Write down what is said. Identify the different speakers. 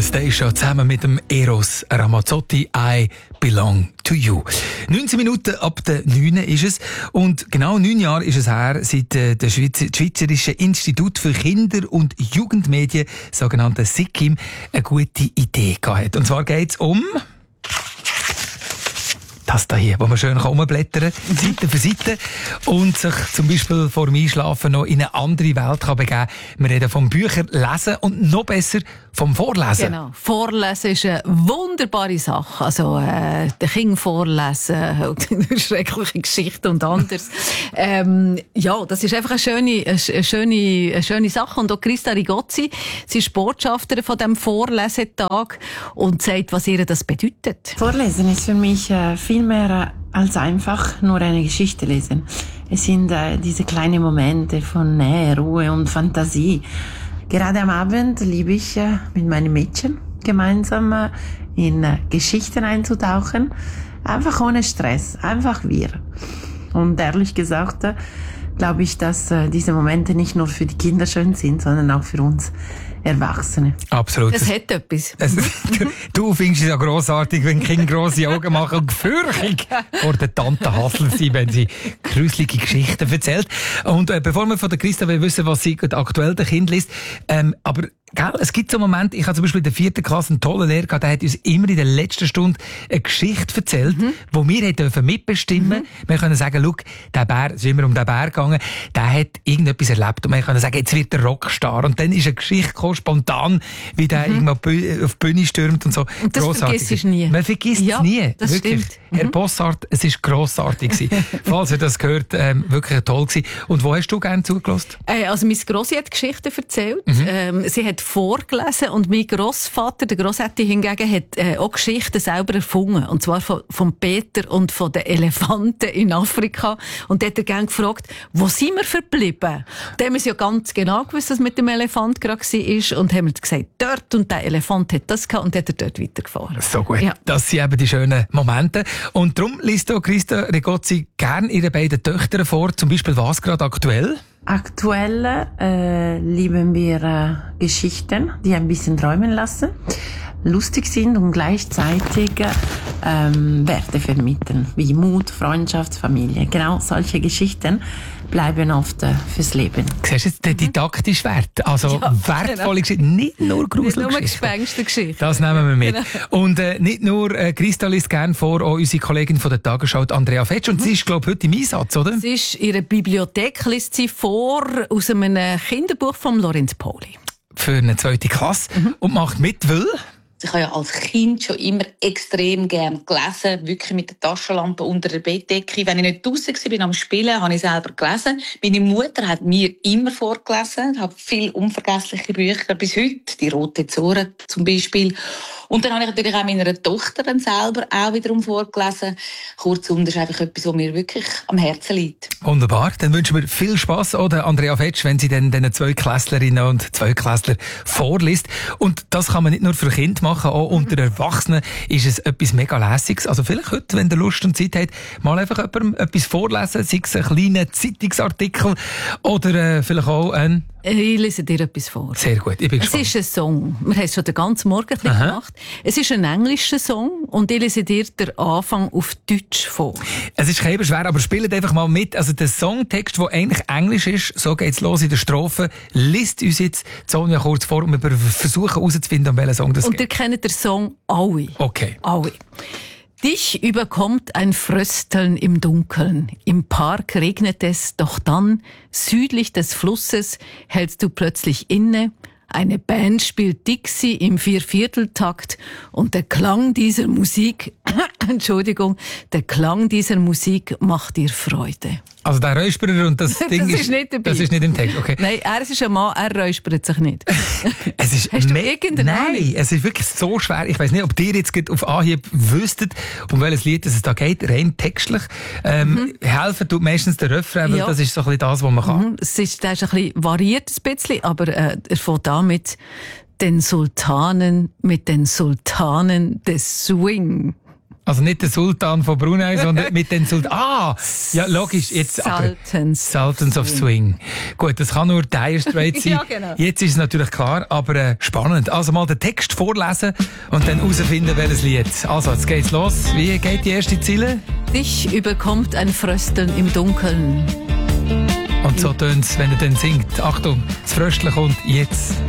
Speaker 1: Anastasia zusammen mit dem Eros Ramazzotti «I Belong to You». 19 Minuten ab der 9 ist es. Und genau 9 Jahre ist es her, seit das Schweizerische Institut für Kinder- und Jugendmedien, sogenannte SIKIM, eine gute Idee gehabt. Und zwar geht es um das hier, wo man schön umblättern kann, Seite für Seite, und sich zum Beispiel vor dem Einschlafen noch in eine andere Welt kann begeben. Wir reden vom Bücher lesen und noch besser vom Vorlesen.
Speaker 2: Genau. Vorlesen ist eine wunderbare Sache. Also, den Kindern vorlesen, schreckliche Geschichten und anderes. Ja, das ist einfach eine schöne Sache. Und auch Christa Rigozzi, sie ist Botschafterin von diesem Vorlesetag und sagt, was ihr das bedeutet.
Speaker 3: Vorlesen ist für mich viel mehr als einfach nur eine Geschichte lesen. Es sind diese kleinen Momente von Nähe, Ruhe und Fantasie. Gerade am Abend liebe ich mit meinen Mädchen gemeinsam in Geschichten einzutauchen. Einfach ohne Stress, einfach wir. Und ehrlich gesagt glaube ich, dass diese Momente nicht nur für die Kinder schön sind, sondern auch für uns Erwachsene.
Speaker 1: Absolut.
Speaker 2: Das hat etwas.
Speaker 1: Du findest es ja grossartig, wenn Kinder grosse Augen machen und gefürchtig vor der Tante Hassel sind, wenn sie gruselige Geschichten erzählt. Und bevor wir von der Christa wissen, was sie aktuell den Kind liest, aber gell, es gibt so Momente, ich habe zum Beispiel in der 4. Klasse einen tollen Lehrer gehabt, der hat uns immer in der letzten Stunde eine Geschichte erzählt, wo wir dürfen mitbestimmen. Wir können sagen, schau, der Bär, es ist immer um den Bär gegangen, der hat irgendetwas erlebt und wir können sagen, jetzt wird der Rockstar. Und dann ist eine Geschichte gekommen, spontan, wie der irgendwo auf die Bühne stürmt und so.
Speaker 2: Und das vergisst du nie.
Speaker 1: Man vergisst es nie.
Speaker 2: Das
Speaker 1: wirklich.
Speaker 2: Stimmt.
Speaker 1: Herr Bossart, es war grossartig gewesen. Falls ihr das gehört, wirklich toll gewesen. Und wo hast du gerne zugelassen?
Speaker 2: Also, meine Grossi hat Geschichten erzählt. Sie hat vorgelesen und mein Grossvater, der Grossetti hingegen, hat auch Geschichten selber erfunden. Und zwar von Peter und von den Elefanten in Afrika. Und dort hat er gerne gefragt, wo sind wir verblieben? Da haben wir ja ganz genau gewusst, was mit dem Elefant gerade war. Und haben gesagt, dort, und der Elefant hat das gehabt, und hat er dort weitergefahren.
Speaker 1: So gut.
Speaker 2: Ja.
Speaker 1: Das sind eben die schönen Momente. Und darum liest auch Christa Rigozzi gerne ihre beiden Töchter vor, zum Beispiel was gerade aktuell?
Speaker 3: Aktuell lieben wir Geschichten, die ein bisschen träumen lassen, lustig sind und gleichzeitig Werte vermitteln, wie Mut, Freundschaft, Familie. Genau solche Geschichten bleiben oft fürs Leben.
Speaker 1: Siehst du jetzt den didaktischen Wert? Also wertvolle Geschichten, nicht nur gruselige
Speaker 2: Nicht nur
Speaker 1: Geschichten.
Speaker 2: Gespenstergeschichten.
Speaker 1: Das nehmen wir mit.
Speaker 2: Genau.
Speaker 1: Und nicht nur Christa liest gerne vor, auch unsere Kollegin von der Tagesschau, Andrea Fetsch. Und sie ist, glaube ich, heute im Einsatz, oder?
Speaker 2: Sie ist in ihrer Bibliothek, liest sie vor aus einem Kinderbuch von Lorenz Pauli.
Speaker 1: Für eine 2. Klasse. Und macht mit, weil...
Speaker 4: Ich habe ja als Kind schon immer extrem gern gelesen, wirklich mit der Taschenlampe unter der Bettdecke. Wenn ich nicht draussen war am Spielen, habe ich selber gelesen. Meine Mutter hat mir immer vorgelesen. Ich habe viele unvergessliche Bücher bis heute, die Rote Zora zum Beispiel. Und dann habe ich natürlich auch meiner Tochter dann selber auch wiederum vorgelesen. Kurzum, das ist einfach etwas, was mir wirklich am Herzen liegt.
Speaker 1: Wunderbar. Dann wünschen wir viel Spass, oder Andrea Fetsch, wenn sie dann den 2 Klässlerinnen und 2 Klässler vorliest. Und das kann man nicht nur für Kinder machen, auch unter Erwachsenen ist es etwas mega Lässiges. Also vielleicht heute, wenn ihr Lust und Zeit habt, mal einfach jemandem etwas vorlesen, sei es ein kleiner Zeitungsartikel oder vielleicht auch ein...
Speaker 2: Ich lese dir etwas vor.
Speaker 1: Sehr gut, ich bin gespannt.
Speaker 2: Es ist ein Song. Wir haben es schon den ganzen Morgen gemacht. Es ist ein englischer Song und ich lese dir den Anfang auf Deutsch vor.
Speaker 1: Es ist kein schwer, aber spielt einfach mal mit. Also der Songtext, der eigentlich Englisch ist, so geht's los in der Strophe, liest uns jetzt Sonja kurz vor und wir versuchen herauszufinden, um welchen Song das
Speaker 2: Und
Speaker 1: geht.
Speaker 2: ihr kennt den Song alle.
Speaker 1: Okay.
Speaker 2: Alle. Dich überkommt ein Frösteln im Dunkeln. Im Park regnet es, doch dann, südlich des Flusses, hältst du plötzlich inne. Eine Band spielt Dixie im Viervierteltakt und der Klang dieser Musik, der Klang dieser Musik macht dir Freude.
Speaker 1: Also der Räusperer und das Ding
Speaker 2: ist nicht dabei.
Speaker 1: Das ist nicht im Text, okay.
Speaker 2: Nein, er ist ein Mann, er räuspert sich nicht.
Speaker 1: Es ist
Speaker 2: Hast du irgendeine Ahnung?
Speaker 1: Nein, es ist wirklich so schwer. Ich weiss nicht, ob ihr jetzt auf Anhieb wüsstet, um welches Lied es da geht, rein textlich. Helfen tut meistens der Refrain, weil das ist so ein bisschen das, was man kann.
Speaker 2: Der ist ein bisschen variiert, ein bisschen, aber er fängt an mit den Sultanen des Swing.
Speaker 1: Also nicht der Sultan von Brunei, sondern mit den Sultan. Ah, ja, logisch. Jetzt, Sultans of Swing. Gut, das kann nur Dire Straits sein.
Speaker 2: Ja, genau.
Speaker 1: Jetzt ist es natürlich klar, aber spannend. Also mal den Text vorlesen und dann herausfinden, welches Lied. Also, jetzt geht's los. Wie geht die erste Zeile?
Speaker 2: Dich überkommt ein Frösteln im Dunkeln.
Speaker 1: Und so tönt's, wenn er dann singt. Achtung, das Frösteln kommt jetzt.